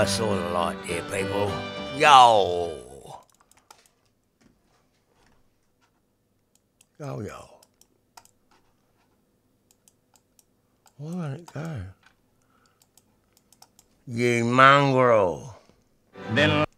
I saw the light there, people. Yo! Yo. Where won't it go? You mongrel. Then